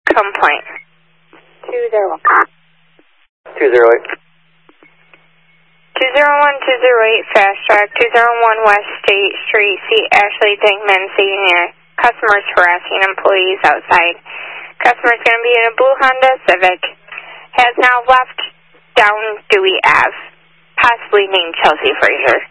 complaint? 201. 208. 201-208 Fast Track, 201 West State Street, see Ashley Dinkman Senior. Customers harassing employees outside. Customer's going to be in a blue Honda Civic. Has now left down Dewey Ave, possibly named Chelsea Fraser.